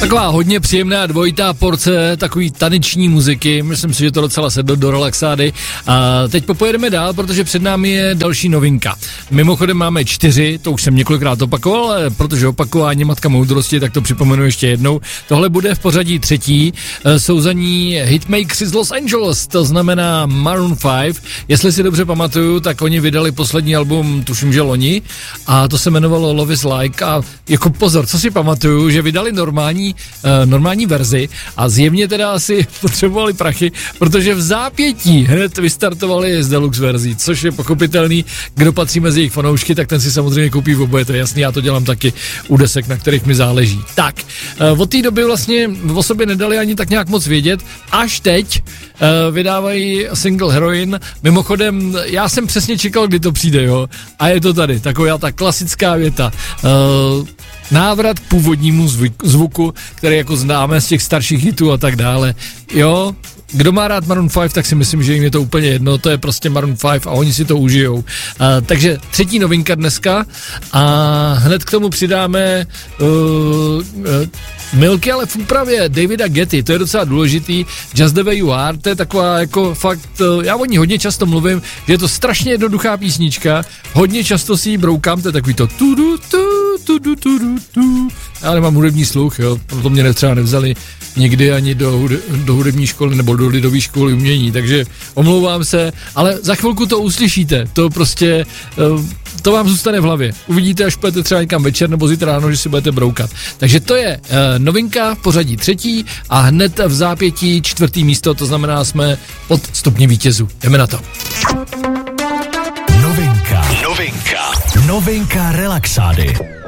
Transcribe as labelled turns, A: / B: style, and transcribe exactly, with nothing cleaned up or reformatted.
A: Taková hodně příjemná dvojitá porce takový taneční muziky, myslím si, že to docela sedlo do relaxády. A teď popojedeme dál, protože před námi je další novinka. Mimochodem máme čtyři, to už jsem několikrát opakoval, ale protože opakování matka moudrosti, tak to připomenu ještě jednou. Tohle bude v pořadí třetí, jsou za ní hitmakers z Los Angeles, to znamená Maroon pět. Jestli si dobře pamatuju, tak oni vydali poslední album, tuším, že loni, a to se jmenovalo Love is Like. A jako pozor, co si pamatuju, že vydali normální, uh, normální verzi a zjevně teda asi potřebovali prachy, protože v zápětí hned vystartovali z deluxe verzí, což je pochopitelný, kdo patří mezi jejich fanoušky, tak ten si samozřejmě koupí v oboje, to je jasný, já to dělám taky u desek, na kterých mi záleží. Tak, uh, od té doby vlastně o sobě nedali ani tak nějak moc vědět, až teď uh, vydávají single Heroin. Mimochodem, já jsem přesně čekal, kdy to přijde, jo, a je to tady, taková ta klasická věta. Uh, návrat k původnímu zvuku, který jako známe z těch starších hitů a tak dále. Jo, kdo má rád Maroon pět, tak si myslím, že jim je to úplně jedno, to je prostě Maroon pět a oni si to užijou. Uh, takže třetí novinka dneska a hned k tomu přidáme uh, uh, milky, ale v úpravě Davida Getty, to je docela důležitý. Just the way you are, to je taková jako fakt, uh, já o ní hodně často mluvím, že je to strašně jednoduchá písnička, hodně často si ji broukám, to je takový to tu tu tu tu tu tu tu. Já nemám hudební sluch, jo, proto mě třeba nevzali nikdy ani do, hude, do hudební školy nebo do lidové školy umění, takže omlouvám se, ale za chvilku to uslyšíte, to prostě, to vám zůstane v hlavě. Uvidíte, až půjdete třeba někam večer nebo zítra ráno, že si budete broukat. Takže to je uh, novinka v pořadí třetí a hned v zápětí čtvrtý místo, to znamená, jsme pod stupně vítězů. Jdeme na to.
B: Novinka. Novinka. Novinka relaxády.